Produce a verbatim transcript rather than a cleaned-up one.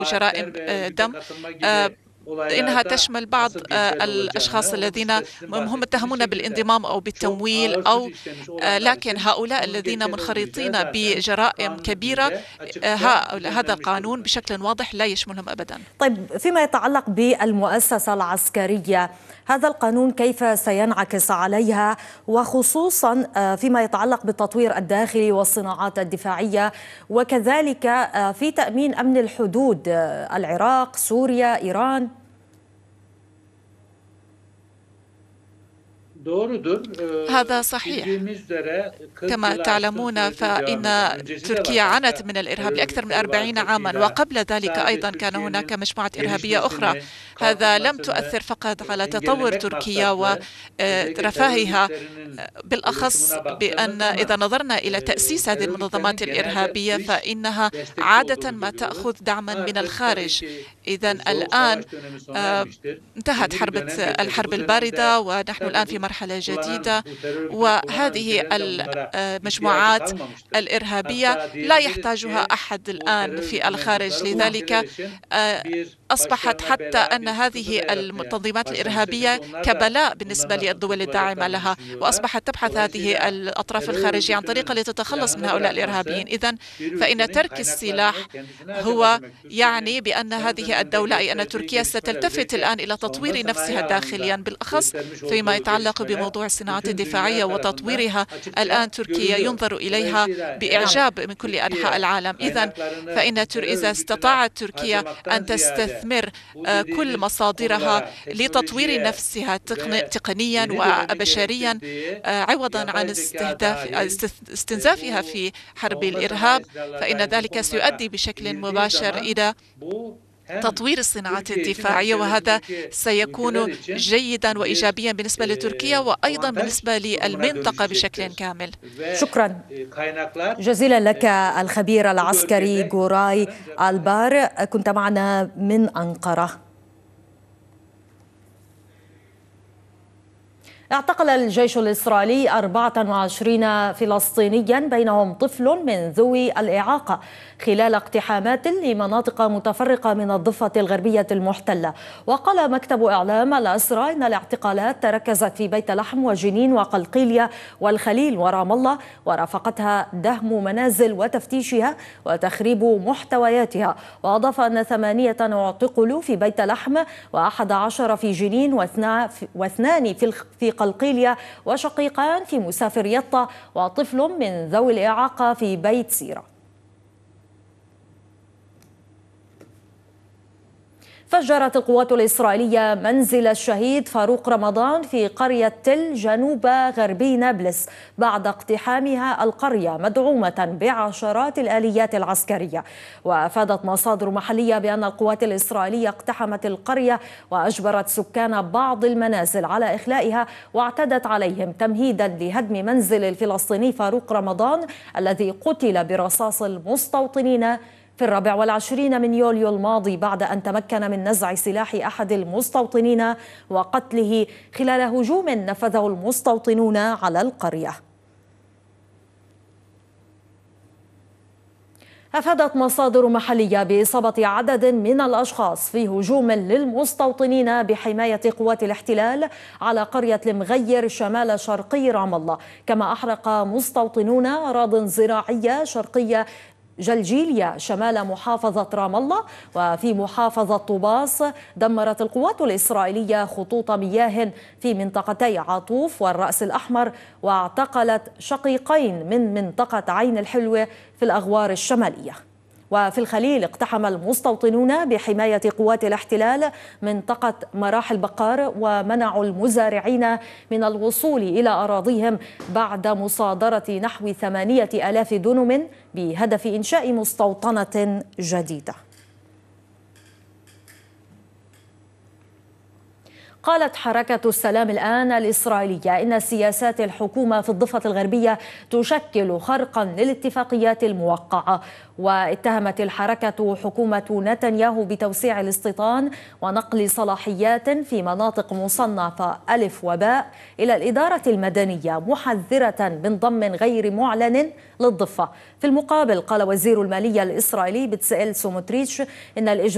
جرائم دم، إنها تشمل بعض الأشخاص الذين هم متهمون بالانضمام أو بالتمويل، أو لكن هؤلاء الذين منخرطين بجرائم كبيرة هذا القانون بشكل واضح لا يشملهم أبدا. طيب، فيما يتعلق بالمؤسسة العسكرية، هذا القانون كيف سينعكس عليها، وخصوصا فيما يتعلق بالتطوير الداخلي والصناعات الدفاعية، وكذلك في تأمين أمن الحدود العراق، سوريا، إيران؟ هذا صحيح. كما تعلمون فإن تركيا عانت من الإرهاب لأكثر من أربعين عاما، وقبل ذلك أيضا كان هناك مجموعة إرهابية أخرى. هذا لم تؤثر فقط على تطور تركيا ورفاهها، بالأخص بأن إذا نظرنا إلى تأسيس هذه المنظمات الإرهابية فإنها عادة ما تأخذ دعما من الخارج. إذن الآن انتهت حرب الحرب الباردة ونحن الآن في مرحلة جديدة، وهذه المجموعات الإرهابية لا يحتاجها أحد الآن في الخارج. لذلك أصبحت حتى أن هذه التنظيمات الإرهابية كبلاء بالنسبة للدول الداعمة لها، وأصبحت تبحث هذه الأطراف الخارجية عن طريقة لتتخلص من هؤلاء الإرهابيين. إذن فإن ترك السلاح هو يعني بأن هذه الدولة، أي أن تركيا ستلتفت الآن إلى تطوير نفسها داخليا، بالأخص فيما يتعلق بموضوع الصناعات الدفاعية وتطويرها. الآن تركيا ينظر إليها بإعجاب من كل أنحاء العالم. إذن فإن إذا استطاعت تركيا أن تستثمر كل مصادرها لتطوير نفسها تقنيا وبشريا عوضا عن استنزافها في حرب الإرهاب، فإن ذلك سيؤدي بشكل مباشر إلى تطوير الصناعات الدفاعية، وهذا سيكون جيدا وإيجابيا بالنسبة لتركيا وأيضا بالنسبة للمنطقة بشكل كامل. شكرا جزيلا لك الخبير العسكري غوراي البار، كنت معنا من أنقرة. اعتقل الجيش الإسرائيلي أربعة وعشرين فلسطينيا بينهم طفل من ذوي الإعاقة خلال اقتحامات لمناطق متفرقة من الضفة الغربية المحتلة. وقال مكتب إعلام الأسرى إن الاعتقالات تركزت في بيت لحم وجنين وقلقيلية والخليل ورام الله، ورافقتها دهم منازل وتفتيشها وتخريب محتوياتها. وأضاف أن ثمانية اعتقلوا في بيت لحم وأحد عشر في جنين واثنان في قلقيلية وشقيقان في مسافر يطا وطفل من ذوي الإعاقة في بيت سيرة. فجرت القوات الإسرائيلية منزل الشهيد فاروق رمضان في قرية تل جنوب غربي نابلس بعد اقتحامها القرية مدعومة بعشرات الآليات العسكرية. وأفادت مصادر محلية بأن القوات الإسرائيلية اقتحمت القرية وأجبرت سكان بعض المنازل على إخلائها، واعتدت عليهم تمهيدا لهدم منزل الفلسطيني فاروق رمضان الذي قتل برصاص المستوطنين في الرابع والعشرين من يوليو الماضي بعد أن تمكن من نزع سلاح أحد المستوطنين وقتله خلال هجوم نفذه المستوطنون على القرية. أفادت مصادر محلية بإصابة عدد من الأشخاص في هجوم للمستوطنين بحماية قوات الاحتلال على قرية المغير شمال شرقي رام الله. كما أحرق مستوطنون أراضٍ زراعية شرقية جلجيليا شمال محافظة رام الله. وفي محافظة طوباس دمرت القوات الإسرائيلية خطوط مياه في منطقتي عطوف والرأس الأحمر، واعتقلت شقيقين من منطقة عين الحلوة في الأغوار الشمالية. وفي الخليل اقتحم المستوطنون بحماية قوات الاحتلال منطقة مراح البقار ومنعوا المزارعين من الوصول إلى أراضيهم بعد مصادرة نحو ثمانية آلاف دنم بهدف إنشاء مستوطنة جديدة. قالت حركة السلام الآن الإسرائيلية إن سياسات الحكومة في الضفة الغربية تشكل خرقا للاتفاقيات الموقعة. واتهمت الحركة حكومة نتنياهو بتوسيع الاستيطان ونقل صلاحيات في مناطق مصنفة ألف وباء إلى الإدارة المدنية، محذرة من ضم غير معلن للضفة. في المقابل قال وزير المالية الإسرائيلي بتسائيل سموتريتش إن الإجراءات